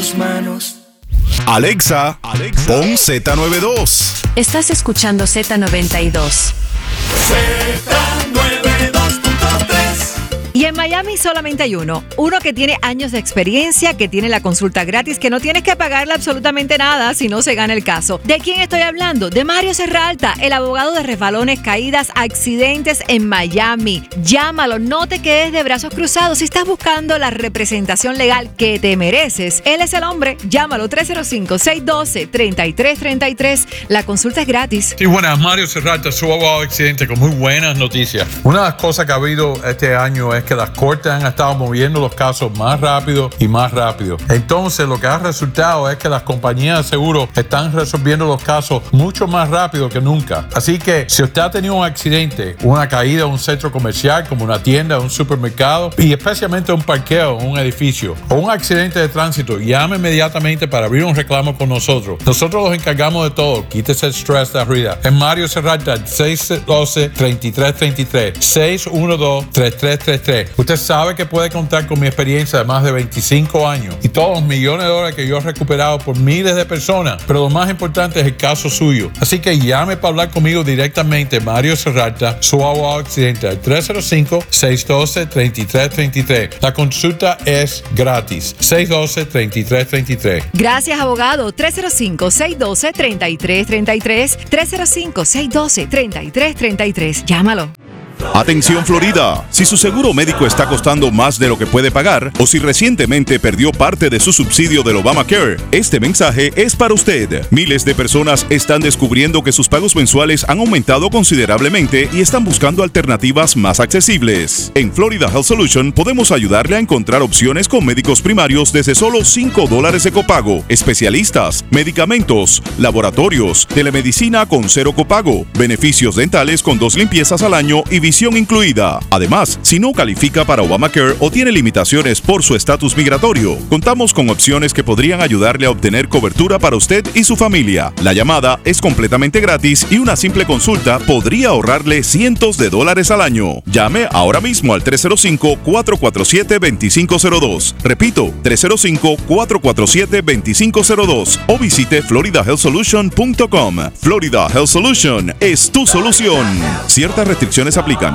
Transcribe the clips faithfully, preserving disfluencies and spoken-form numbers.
tus manos. Alexa, Alexa, pon Z noventa y dos. Estás escuchando Z noventa y dos. Z noventa y dos punto tres. Y en Miami solamente hay uno, uno que tiene años de experiencia, que tiene la consulta gratis, que no tienes que pagarle absolutamente nada si no se gana el caso. ¿De quién estoy hablando? De Mario Serralta, el abogado de resbalones, caídas, accidentes en Miami. Llámalo, no te quedes de brazos cruzados si estás buscando la representación legal que te mereces. Él es el hombre, llámalo tres cero cinco, seis uno dos, tres tres tres tres. La consulta es gratis. Sí, buenas, Mario Serralta, su abogado de accidentes, con muy buenas noticias. Una de las cosas que ha habido este año es que las cortes han estado moviendo los casos más rápido y más rápido. Entonces, lo que ha resultado es que las compañías de seguros están resolviendo los casos mucho más rápido que nunca. Así que, si usted ha tenido un accidente, una caída en un centro comercial, como una tienda, un supermercado, y especialmente un parqueo en un edificio, o un accidente de tránsito, llame inmediatamente para abrir un reclamo con nosotros. Nosotros los encargamos de todo. Quítese el estrés de arriba. En Mario Serralta, seis uno dos, tres tres tres tres. seis uno dos, tres tres tres tres. Usted sabe que puede contar con mi experiencia de más de veinticinco años y todos los millones de dólares que yo he recuperado por miles de personas. Pero lo más importante es el caso suyo. Así que llame para hablar conmigo directamente, Mario Serralta, su abogado accidente, al tres cero cinco, seis uno dos, tres tres tres tres. La consulta es gratis. seis uno dos, tres tres tres tres. Gracias, abogado. tres cero cinco, seis uno dos, tres tres tres tres. tres cero cinco, seis uno dos, tres tres tres tres. Llámalo. Atención Florida, si su seguro médico está costando más de lo que puede pagar o si recientemente perdió parte de su subsidio del Obamacare, este mensaje es para usted. Miles de personas están descubriendo que sus pagos mensuales han aumentado considerablemente y están buscando alternativas más accesibles. En Florida Health Solution podemos ayudarle a encontrar opciones con médicos primarios desde solo cinco dólares de copago, especialistas, medicamentos, laboratorios, telemedicina con cero copago, beneficios dentales con dos limpiezas al año y visión incluida. Además, si no califica para Obamacare o tiene limitaciones por su estatus migratorio, contamos con opciones que podrían ayudarle a obtener cobertura para usted y su familia. La llamada es completamente gratis y una simple consulta podría ahorrarle cientos de dólares al año. Llame ahora mismo al tres cero cinco, cuatro cuatro siete, dos cinco cero dos. Repito, tres cero cinco, cuatro cuatro siete, dos cinco cero dos o visite florida health solution punto com. Florida Health Solution es tu solución. Ciertas restricciones aplican.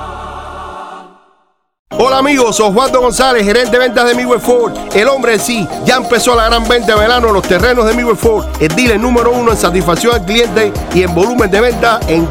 Hola amigos, soy Osvaldo González, gerente de ventas de Midway Ford. El hombre en sí, ya empezó la gran venta de verano en los terrenos de Midway Ford, el dealer número uno en satisfacción al cliente y en volumen de venta en